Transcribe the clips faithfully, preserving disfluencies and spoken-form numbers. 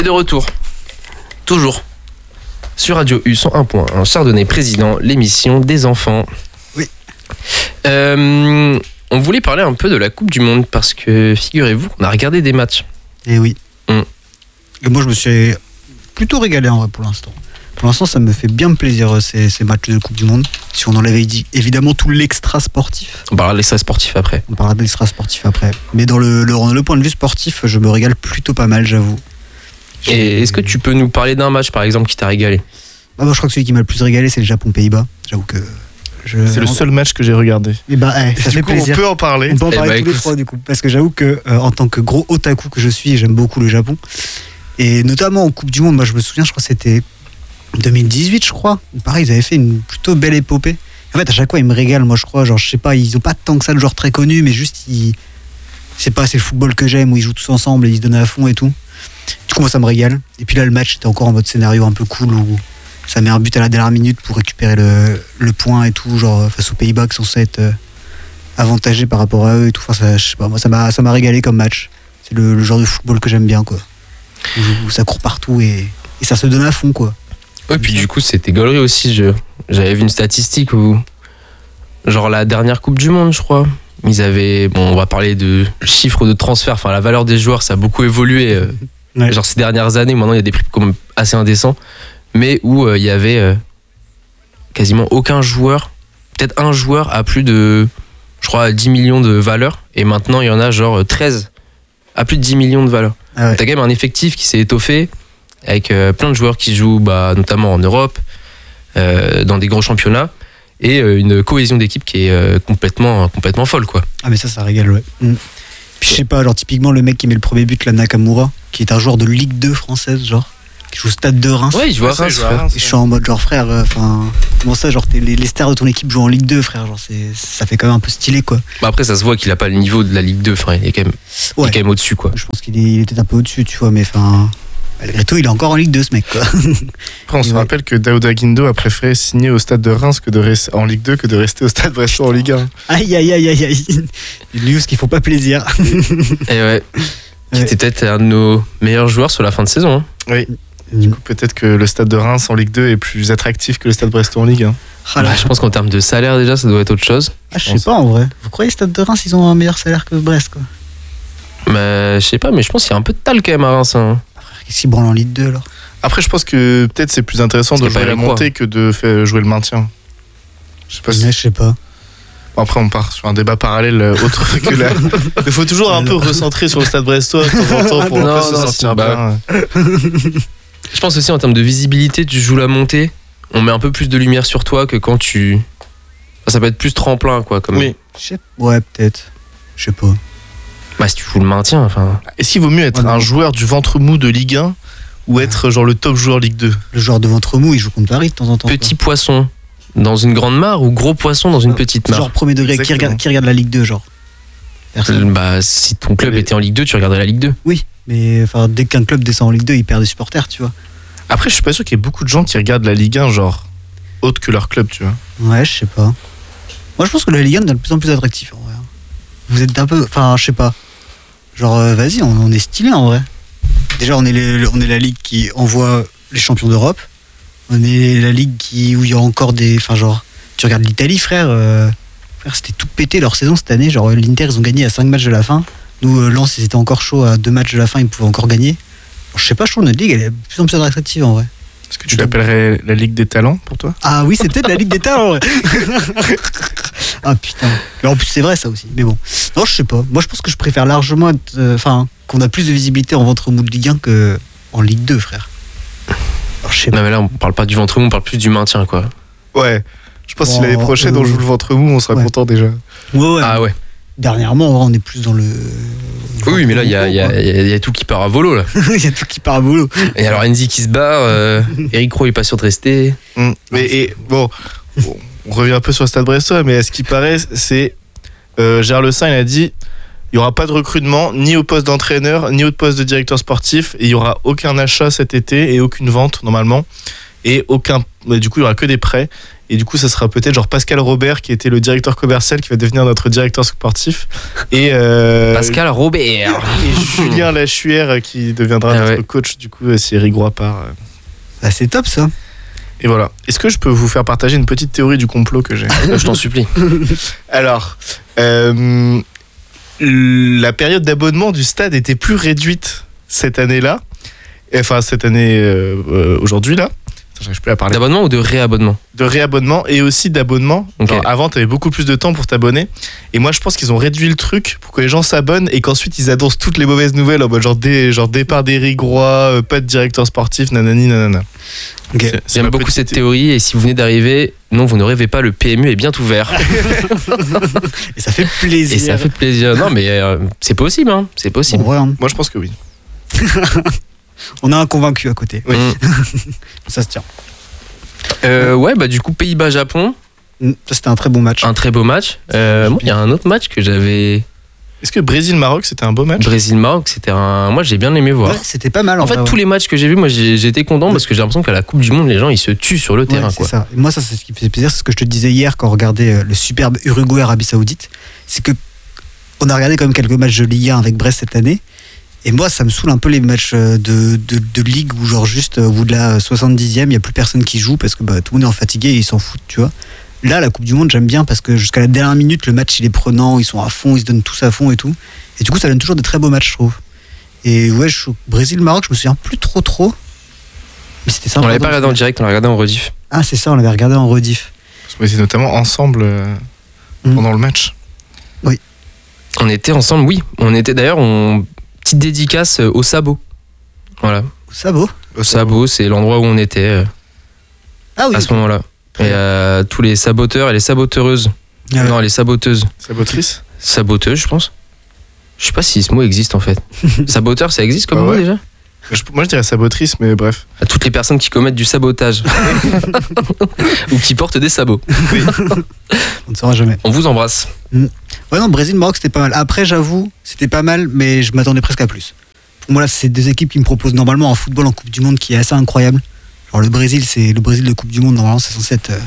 de retour, toujours, sur Radio U cent un point un, Chardonnay Président, l'émission des enfants. Oui. Euh, on voulait parler un peu de la Coupe du Monde parce que, figurez-vous qu'on a regardé des matchs. Et oui. Mm. Et moi, je me suis plutôt régalé en vrai pour l'instant. Pour l'instant, ça me fait bien plaisir ces, ces matchs de Coupe du Monde. Si on enlève évidemment tout l'extra sportif. On parlera de l'extra sportif après. On parlera de l'extra sportif après. Mais dans le, le, le point de vue sportif, je me régale plutôt pas mal, j'avoue. Et est-ce que tu peux nous parler d'un match, par exemple, qui t'a régalé ? Bah, moi, je crois que celui qui m'a le plus régalé, c'est le Japon-Pays-Bas. J'avoue que... Je... C'est le seul match que j'ai regardé. Et bah, hey, ça du fait coup, plaisir. on peut en parler. On peut en eh parler bah, tous écoute. les trois, du coup. Parce que j'avoue que, euh, en tant que gros otaku que je suis, j'aime beaucoup le Japon. Et notamment en Coupe du Monde, moi, je me souviens, je crois que c'était deux mille dix-huit, je crois. Pareil, ils avaient fait une plutôt belle épopée. En fait, à chaque fois, ils me régalent, moi, je crois. Genre, je sais pas, ils ont pas tant que ça de joueurs très connus, mais juste, ils... je sais pas, c'est le football que j'aime, où ils jouent tous ensemble et ils se donnent à fond et tout. Du coup, moi, ça me régale. Et puis là, le match était encore en mode scénario un peu cool, où ça met un but à la dernière minute pour récupérer le, le point et tout, genre face aux Pays-Bas qui sont censés être euh, avantagés par rapport à eux et tout. Enfin, ça, je sais pas, moi, ça m'a, ça m'a régalé comme match. C'est le, le genre de football que j'aime bien, quoi. Où, où ça court partout et, et ça se donne à fond, quoi. Ouais, puis du coup, c'était gaulerie aussi. Je, j'avais vu une statistique où, genre, la dernière Coupe du Monde, je crois, ils avaient. Bon, on va parler de chiffres de transfert, enfin, la valeur des joueurs, ça a beaucoup évolué. Euh, Ouais. Genre, ces dernières années, maintenant, il y a des prix quand même assez indécents, mais où euh, il y avait euh, quasiment aucun joueur, peut-être un joueur à plus de, je crois, dix millions de valeur, et maintenant, il y en a genre treize à plus de dix millions de valeur. Ah ouais. T'as quand même un effectif qui s'est étoffé avec euh, plein de joueurs qui jouent bah, notamment en Europe, euh, dans des gros championnats, et euh, une cohésion d'équipe qui est euh, complètement, complètement folle, quoi. Ah, mais ça, ça régale, ouais. Mm. Puis je sais pas, genre, typiquement, le mec qui met le premier but, là, Nakamura, qui est un joueur de Ligue deux française, genre, qui joue au Stade de Reims. Ouais, il joue à Ouais, ça, Reims, il joue à frère. Reims. Et je suis en mode, genre, frère, enfin, comment ça, genre, t'es- les, les stars de ton équipe jouent en Ligue deux, frère, genre, c'est, ça fait quand même un peu stylé, quoi. Bah après, ça se voit qu'il a pas le niveau de la Ligue deux, enfin, il est quand même, il est Ouais. quand même au-dessus, quoi. Je pense qu'il est, il était un peu au-dessus, tu vois, mais enfin, malgré tout, il est encore en Ligue deux, ce mec, quoi. Après, on se Ouais. rappelle que Daouda Guindo a préféré signer au stade de Reims que de rester en Ligue deux que de rester au stade Brestois en Ligue un. Aïe, aïe, aïe, aïe, aïe. Une news qui font pas plaisir. Et ouais, qui Ouais. était peut-être un de nos meilleurs joueurs sur la fin de saison. Hein. Oui. Du coup, peut-être que le stade de Reims en Ligue deux est plus attractif que le stade Brestois en Ligue un. Ah, là, Bah, je pense qu'en termes de salaire, déjà, ça doit être autre chose. ah, je sais pas, en vrai. Vous croyez que Stade de Reims, ils ont un meilleur salaire que Brest, quoi? Mais je sais pas, mais je pense qu'il y a un peu de tal quand même à Reims. Hein. Qu'est-ce qu'ils branlent en Ligue deux, alors? Après, je pense que peut-être c'est plus intéressant Parce de qu'il y a jouer pas la les montée que de faire jouer le maintien. Je sais pas si... Ouais, je sais pas. Bon, après, on part sur un débat parallèle euh, autre que là. Il faut toujours un peu recentrer sur le stade brestois de temps en temps pour Non, un peu se non, sentir c'est- bah, bien. Je pense aussi en termes de visibilité, tu joues la montée, on met un peu plus de lumière sur toi que quand tu. Enfin, ça peut être plus tremplin, quoi. Comme... Oui. Je sais... Ouais, peut-être. Je sais pas. Bah, si tu joues le maintien, enfin. Est-ce qu'il vaut mieux être Ouais, non. un joueur du ventre mou de Ligue un ou être genre le top joueur Ligue deux? Le joueur de ventre mou, il joue contre Paris de temps en temps. Petit poisson dans une grande mare ou gros poisson dans une quoi. petite Genre mare. premier degré, qui Exactement. regarde, qui regarde la Ligue deux, genre? Personne. Bah, si ton club Mais- était en Ligue deux, tu regarderais la Ligue deux. Oui, mais enfin, dès qu'un club descend en Ligue deux, il perd des supporters, tu vois. Après, je suis pas sûr qu'il y ait beaucoup de gens qui regardent la Ligue un, genre, autre que leur club, tu vois. Ouais, je sais pas. Moi, je pense que la Ligue un est de plus en plus attractif, en vrai. Vous êtes un peu... Enfin, je sais pas. Genre, euh, vas-y, on, on est stylé, en vrai. Déjà, on est, les- on est la Ligue qui envoie les champions d'Europe. On est la Ligue qui, où il y a encore des... Enfin, genre, tu regardes l'Italie, frère. euh, frère, c'était tout pété leur saison cette année. Genre, l'Inter, ils ont gagné à cinq matchs de la fin. Nous, euh, Lens, ils étaient encore chauds à deux matchs de la fin. Ils pouvaient encore gagner. Alors, je sais pas, je trouve notre Ligue, elle est de plus en plus attractive, en vrai. Est-ce que tu l'appellerais la Ligue des talents pour toi? Ah oui, c'est peut-être la Ligue des talents, ouais. Ah putain. Mais en plus, c'est vrai ça aussi. Mais bon. Non, je sais pas. Moi, je pense que je préfère largement être, euh, enfin, qu'on a plus de visibilité en ventre mou de Ligue un qu'en Ligue deux, frère. Alors, je sais pas. Non, mais là, on parle pas du ventre mou, on parle plus du maintien, quoi. Ouais. Je pense que si Oh, l'année prochaine, euh, on joue le ventre mou, on sera ouais. content déjà. Ouais, ouais. Ah ouais. Dernièrement, en vrai, on est plus dans le. Oui, mais là, il y a, il y, a, il y a tout qui part à volo, là. Il y a tout qui part à boulot. Et alors, Enzi qui se barre, euh, Eric Roux est pas sûr de rester. Mm. Mais et, bon, bon, on revient un peu sur le stade brestois, mais à ce qui paraît, c'est. Euh, Gérard Le Saint, il a dit il n'y aura pas de recrutement, ni au poste d'entraîneur, ni au poste de directeur sportif, et il n'y aura aucun achat cet été et aucune vente, normalement. Et aucun. Mais du coup, il n'y aura que des prêts. Et du coup, ça sera peut-être genre Pascal Robert, qui était le directeur commercial, qui va devenir notre directeur sportif. Et euh, Pascal Robert. Et Julien Lachuère, qui deviendra Ah notre ouais. coach, du coup, si Eric Roy part. euh. Bah, c'est top ça. Et voilà. Est-ce que je peux vous faire partager une petite théorie du complot que j'ai? Je t'en supplie. Alors, euh, la période d'abonnement du stade était plus réduite cette année-là. Enfin, cette année, euh, euh, aujourd'hui, là. Attends, j'arrive plus à parler. D'abonnement ou de réabonnement? De réabonnement et aussi d'abonnement. Ok. Genre, avant, t'avais beaucoup plus de temps pour t'abonner. Et moi, je pense qu'ils ont réduit le truc pour que les gens s'abonnent et qu'ensuite ils annoncent toutes les mauvaises nouvelles en mode genre, des, genre départ d'Éric Roy, euh, pas de directeur sportif, nanani, nanana. Ok. C'est- c'est J'aime ma beaucoup petite cette thé- théorie et si vous venez d'arriver, non, vous ne rêvez pas, le P M U est bien ouvert. Et ça fait plaisir. Et ça fait plaisir. Non, mais euh, c'est possible, hein. C'est En possible. vrai, hein. Moi, je pense que oui. On a un convaincu à côté. Oui. Mm. Ça se tient. Euh, ouais, bah du coup, Pays-Bas-Japon, Mm. Ça, c'était un très bon match. un très beau match. Euh, moi, il y a un autre match que j'avais. Est-ce que Brésil-Maroc, c'était un beau match? Brésil-Maroc, c'était un. Moi, j'ai bien aimé voir. Ouais, c'était pas mal. En fait, vrai, tous ouais. les matchs que j'ai vus, moi, j'ai j'ai été content parce que j'ai l'impression qu'à la Coupe du Monde, les gens, ils se tuent sur le Ouais, terrain, c'est quoi. ça. Et moi, ça, c'est ce qui me fait plaisir. C'est ce que je te disais hier quand on regardait euh, le superbe Uruguay-Arabie Saoudite. C'est que on a regardé quand même quelques matchs de Ligue un avec Brest cette année. Et moi, ça me saoule un peu les matchs euh, de, de, de Ligue où, genre, juste euh, au bout de la soixante-dixième, il n'y a plus personne qui joue parce que bah, tout le monde est en fatigué et ils s'en foutent, tu vois. Là, la Coupe du Monde, j'aime bien parce que jusqu'à la dernière minute, le match, il est prenant, ils sont à fond, ils se donnent tous à fond et tout. Et du coup, ça donne toujours de très beaux matchs, je trouve. Et ouais, je, Brésil-Maroc, je me souviens plus trop trop. Mais c'était sympa. On l'avait pas regardé en direct, on l'a regardé en rediff. Ah, c'est ça, on l'avait regardé en rediff. Parce qu'on était notamment ensemble euh, Mm. pendant le match. On était ensemble, oui. On était d'ailleurs, on... petite dédicace euh, au Sabot. Voilà. Ça beau. Au Sabot, c'est l'endroit où on était euh, Ah oui. à ce moment-là. Et euh, tous les saboteurs et les saboteuses. Ah ouais. Non, les saboteuses. Sabotrice. Saboteuses, je pense. Je sais pas si ce mot existe en fait. Saboteur, ça existe comme Ah mot ouais. déjà? Je- Moi, je dirais sabotrice, mais bref. À toutes les personnes qui commettent du sabotage ou qui portent des sabots. On ne saura jamais. On vous embrasse. Ouais, non, Brésil-Maroc, c'était pas mal. Après, j'avoue, c'était pas mal, mais je m'attendais presque à plus. Pour moi, là, c'est des équipes qui me proposent normalement un football en Coupe du Monde qui est assez incroyable. Genre, le Brésil, c'est le Brésil de Coupe du Monde, normalement, c'est censé être euh,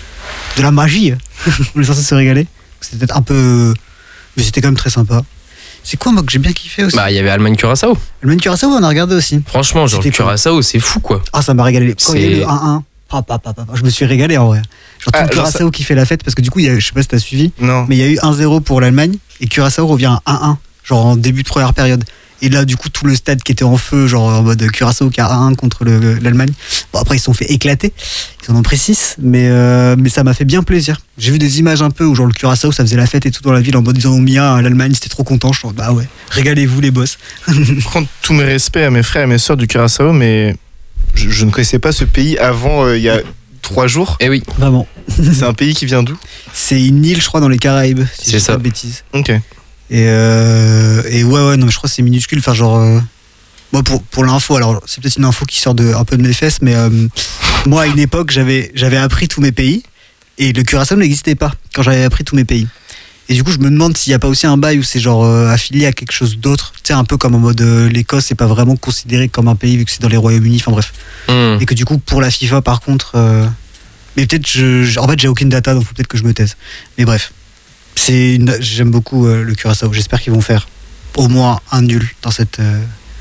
de la magie. On est censé se régaler. C'était peut-être un peu. Mais c'était quand même très sympa. C'est quoi, moi, que j'ai bien kiffé aussi Bah, il y avait Allemagne-Curaçao. Le Curaçao, on a regardé aussi. Franchement, genre, C'était cool. Curaçao, c'est fou quoi. Ah, ça m'a régalé. Quand il y a eu C'est- le un un, pa, pa, pa, pa, pa, je me suis régalé en vrai. Genre, tout Ah, le genre Curaçao qui fait la fête, parce que du coup, il y a, je sais pas si t'as suivi, Non. mais il y a eu un zéro pour l'Allemagne et Curaçao revient à un un, genre en début de première période. Et là, du coup, tout le stade qui était en feu, genre en mode Curaçao qui a un un contre le- l'Allemagne. Bon, après, ils se sont fait éclater. Ils en ont pris six, mais, euh, mais ça m'a fait bien plaisir. J'ai vu des images un peu où, genre, le Curaçao, ça faisait la fête et tout dans la ville en mode ils en ont mis un à l'Allemagne, c'était trop content. Je suis en mode, bah ouais, régalez-vous les boss. Par contre, tous mes respects à mes frères et mes sœurs du Curaçao, mais je, je ne connaissais pas ce pays avant euh, il y a trois jours. Eh oui, Vraiment. C'est un pays qui vient d'où? C'est une île, je crois, dans les Caraïbes, si C'est je dis ça. pas de bêtises. Ok. Et, euh, et ouais, ouais, non, mais je crois que c'est minuscule. Enfin, genre, euh, moi, pour, pour l'info, alors c'est peut-être une info qui sort de, un peu de mes fesses, mais euh, moi, à une époque, j'avais, j'avais appris tous mes pays et le Curaçao n'existait pas quand j'avais appris tous mes pays. Et du coup, je me demande s'il n'y a pas aussi un bail où c'est genre euh, affilié à quelque chose d'autre. Tu sais, un peu comme en mode euh, l'Écosse, c'est pas vraiment considéré comme un pays vu que c'est dans les Royaumes-Unis. Enfin bref. Hmm. Et que du coup, pour la FIFA, par contre. euh, mais peut-être, je, je- en fait, j'ai aucune data, donc faut peut-être que je me taise. Mais bref. C'est une- j'aime beaucoup euh, le Curaçao. J'espère qu'ils vont faire au moins un nul dans cette, euh,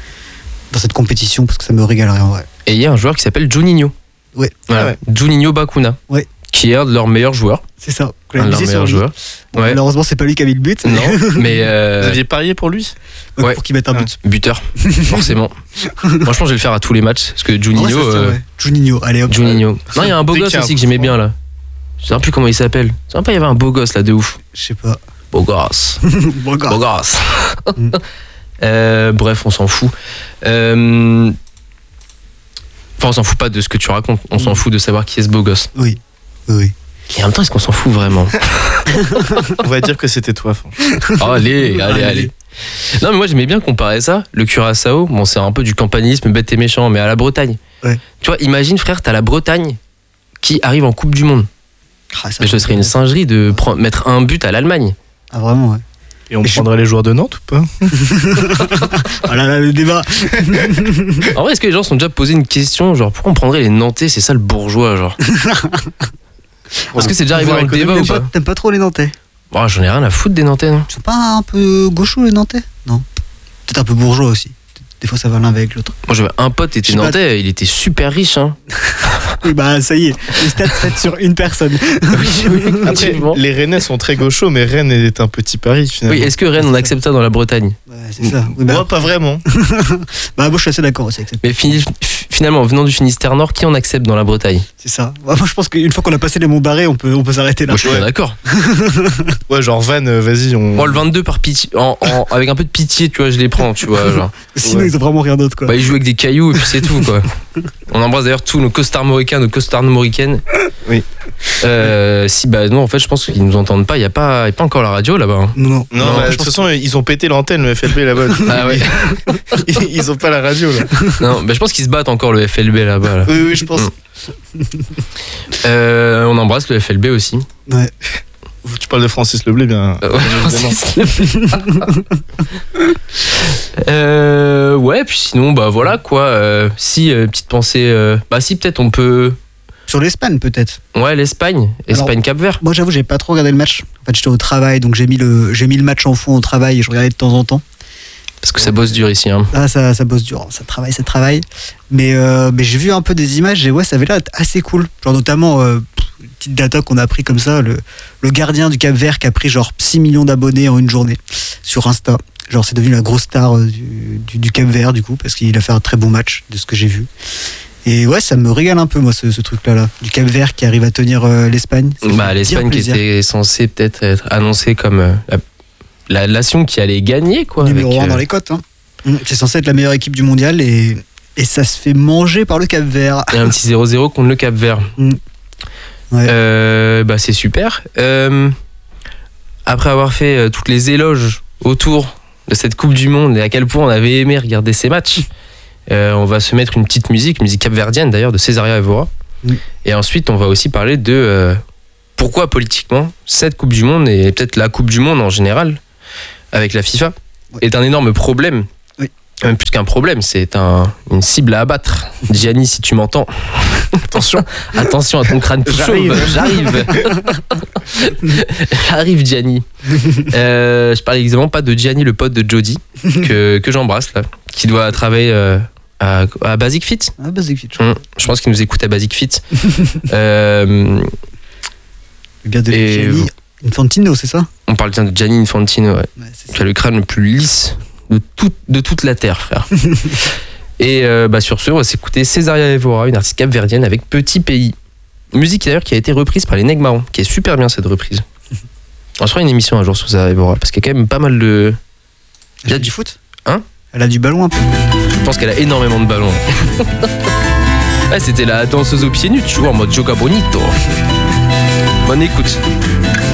dans cette compétition parce que ça me régalerait en vrai. Et il y a un joueur qui s'appelle Juninho. Ouais. Voilà. Ah ouais. Juninho Bakuna. Ouais. Qui est un de leurs meilleurs joueurs. C'est ça. Un de leurs meilleurs joueurs. Bon, Ouais. Malheureusement, c'est pas lui qui a mis le but. Non, mais Vous euh, aviez parié pour lui? Donc, Ouais. pour qu'il mette un but. buteur, forcément. Franchement, je vais le faire à tous les matchs. Parce que En vrai, Juninho. ça se tient, euh, ouais. Juninho, allez hop. Juninho. Non, il y a un beau Dès gosse qu'il y a un aussi que coup j'aimais franc. bien là. Je sais plus comment il s'appelle. Je sais pas, il y avait un beau gosse là de ouf. Je sais pas. Beau gosse. Bon, gars. Beau gosse. Mm. Euh, bref, on s'en fout. Euh, Enfin, on s'en fout pas de ce que tu racontes. On s'en Mm. fout de savoir qui est ce beau gosse. Oui. Oui, oui. Et en même temps, est-ce qu'on s'en fout vraiment? On va dire que c'était toi, franchement. Oh, allez, allez, allez. Non, mais moi j'aimais bien comparer ça. Le Curaçao, bon, c'est un peu du campanilisme bête et méchant, mais à la Bretagne. Ouais. Tu vois, imagine, frère, t'as la Bretagne qui arrive en Coupe du Monde. Ah, ça, Mais ce serait une singerie de prendre- mettre un but à l'Allemagne. Ah, vraiment, ouais. Et on Et je- prendrait les joueurs de Nantes ou pas? Ah là là, le débat. En vrai, est-ce que les gens se sont déjà posé une question, genre pourquoi on prendrait les Nantais? C'est ça le bourgeois, genre. Est-ce que c'est déjà arrivé dans le débat ou T'aimes pas, pas? t'aimes pas trop les Nantais? Bon, j'en ai rien à foutre des Nantais, non? Ils sont pas un peu gauchos les Nantais? Non. Peut-être un peu bourgeois aussi. Des fois ça va l'un avec l'autre. Moi j'avais un pote qui était Je sais pas. nantais, il était super riche, hein. Oui bah ça y est, les stats faites sur une personne. Après, Effectivement. les Rennais sont très gauchos, mais Rennes est un petit Paris finalement. Oui, est-ce que Rennes on accepte ça dans la Bretagne? Ouais, c'est ça. Oui, bah, Moi, pas vraiment. bah moi je suis assez d'accord aussi avec ça. Mais fini- finalement, venant du Finistère Nord, qui on accepte dans la Bretagne? C'est ça. Ouais, moi je pense qu'une fois qu'on a passé les monts barrés, on peut, on peut s'arrêter là. Moi je suis Ouais. pas d'accord. Ouais, genre Van, euh, vas-y, on. Moi le vingt-deux par pitié, en- en- avec un peu de pitié, tu vois, je les prends, tu vois. Genre. Sinon Ouais. ils ont vraiment rien d'autre quoi. Bah, ils jouent avec des cailloux et puis c'est tout, quoi. On embrasse d'ailleurs tous nos costarmoricains, nos costarmoricaines. Oui. Euh, si, bah non, en fait, je pense qu'ils nous entendent pas. Il n'y a, pas- y a pas encore la radio là-bas. hein. Non, non. Non, Non, bah, de je toute pense façon, ils ont pété l'antenne, le F L B là-bas. Ah ouais. Ils ont pas la radio là. Non, bah, je pense qu'ils se battent encore le F L B là-bas. Là. Oui, oui, je pense. Euh, on embrasse le F L B aussi. Ouais. Tu parles de Francis Leblé, bien. Euh, ouais, évidemment. Euh, ouais, puis sinon, bah voilà quoi. Euh, si, euh, petite pensée. euh, bah si, peut-être on peut. Sur l'Espagne peut-être. Ouais, l'Espagne. Espagne-Cap-Vert. Moi j'avoue j'ai pas trop regardé le match. En fait j'étais au travail donc j'ai mis le j'ai mis le match en fond au travail et je regardais de temps en temps. Parce que ça bosse dur ici. Hein. Ah ça ça bosse dur, ça travaille, ça travaille. Mais euh, mais j'ai vu un peu des images et ouais ça avait l'air assez cool. Genre notamment euh, une petite data qu'on a appris comme ça, le, le gardien du Cap-Vert qui a pris genre six millions d'abonnés en une journée sur Insta. Genre c'est devenu la grosse star euh, du, du, du Cap-Vert du coup parce qu'il a fait un très bon match de ce que j'ai vu. Et ouais ça me régale un peu moi ce, ce truc là là du Cap-Vert qui arrive à tenir euh, l'Espagne. Ça fait Bah, bien l'Espagne qui plaisir. était censée peut-être être annoncée comme euh, la, la nation qui allait gagner quoi. Numéro avec, un euh, dans les cotes. Hein. Mm, C'est censé être la meilleure équipe du mondial et, et ça se fait manger par le Cap-Vert. et un petit zéro zéro contre le Cap-Vert. Ouais. Euh, bah c'est super. Euh, après avoir fait euh, toutes les éloges autour de cette Coupe du Monde et à quel point on avait aimé regarder ces matchs, euh, on va se mettre une petite musique, musique capverdienne d'ailleurs de Césaria Evora. Oui. Et ensuite on va aussi parler de euh, pourquoi politiquement cette Coupe du Monde et peut-être la Coupe du Monde en général avec la FIFA Oui. est un énorme problème. Oui. Même plus qu'un problème, c'est un, une cible à abattre. Gianni, si tu m'entends. Attention. Attention à ton crâne tout J'arrive. chauve. J'arrive. J'arrive, Gianni. Euh, je parle évidemment pas de Gianni, le pote de Jody, que, que j'embrasse là, qui doit travailler euh, à, à Basic Fit. Ah, Basic Fit. Hum, Je pense qu'il nous écoute à Basic Fit. Euh, Bien de Et Gianni vous- Infantino, c'est ça? on parle bien de Gianni Infantino, ouais, Ouais, c'est qui ça. a le crâne le plus lisse de, tout, de toute la terre, frère. Et euh, bah, sur ce, on va s'écouter Césaria Evora, une artiste capverdienne avec Petit Pays. Musique d'ailleurs qui a été reprise par les Nègres Marrons, qui est super bien cette reprise. On se fera une émission un jour sur Césaria Evora, parce qu'il y a quand même pas mal de. Elle a du foot? Hein? Elle a du ballon un peu. Je pense qu'elle a énormément de ballons. Ouais, c'était la danseuse aux pieds nus, tu vois, en mode Joga Bonito. Bonne écoute.